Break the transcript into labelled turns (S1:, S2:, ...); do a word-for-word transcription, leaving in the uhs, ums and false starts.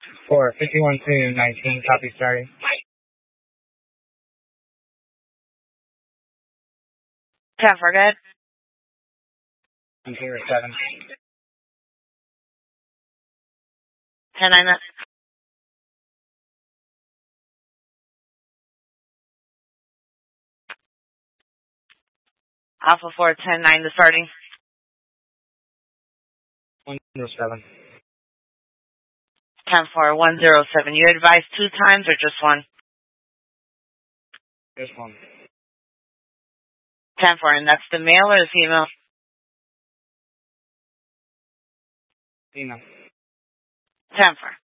S1: For fifty-one two nineteen, copy starting.
S2: ten four, good.
S1: one zero seven.
S2: ten nine. Alpha four, ten nine to starting.
S1: one zero seven.
S2: ten four, one zero seven. You advised two times or just one?
S1: Just one.
S2: ten four, and that's the male or the female?
S1: Female.
S2: ten four.